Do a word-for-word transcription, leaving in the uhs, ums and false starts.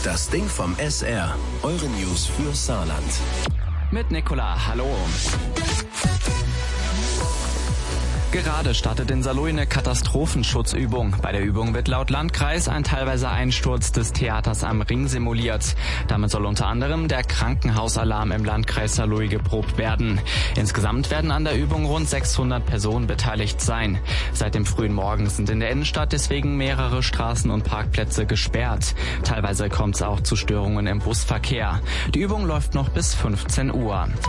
Das Ding vom S R. Eure News für Saarland. Mit Nicola, hallo. Gerade startet in Saarlouis eine Katastrophenschutzübung. Bei der Übung wird laut Landkreis ein teilweise Einsturz des Theaters am Ring simuliert. Damit soll unter anderem der Krankenhausalarm im Landkreis Saarlouis geprobt werden. Insgesamt werden an der Übung rund sechshundert Personen beteiligt sein. Seit dem frühen Morgen sind in der Innenstadt deswegen mehrere Straßen und Parkplätze gesperrt. Teilweise kommt es auch zu Störungen im Busverkehr. Die Übung läuft noch bis fünfzehn Uhr.